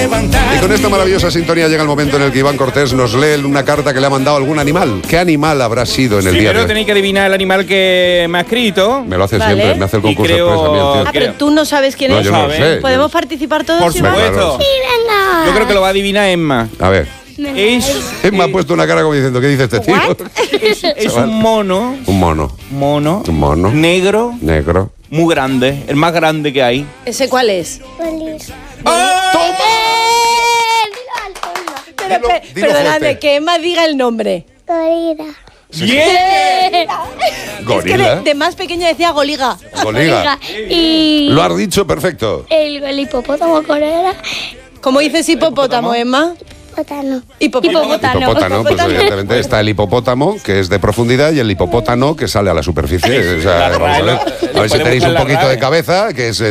Y con esta maravillosa sintonía llega el momento en el que Iván Cortés nos lee una carta que le ha mandado algún animal. ¿Qué animal habrá sido en el día de Primero hoy? tenéis que adivinar el animal que me ha escrito. Me lo hace Vale. siempre, me hace el Y concurso creo- expresa a mí el tío. Pero tú no sabes quién No, es. yo no lo sé. ¿Podemos participar todos? Por Iván? supuesto. Sí, venga. Yo creo que lo va a adivinar Emma. A ver, Es me ha puesto una cara como diciendo, ¿qué dice este tío? es un mono, Un mono, mono, un mono, negro, negro. muy grande, el más grande que hay. ¿Ese cuál es? Dilo Perdóname, fuerte. que Emma diga el nombre. Gorila. ¡Bien! Es que Gorila. de más pequeña decía goliga. Goliga. Y Lo has dicho perfecto. el hipopótamo corera. ¿Cómo dices hipopótamo, Emma? Hipopótamo. Hipopótamo. Hipopótamo, pues evidentemente está el hipopótamo, que es de profundidad, y el hipopótano, que sale a la superficie. O sea, La vamos a ver, RAE, a ver si le tenéis un podemos poquito la de RAE. cabeza, que es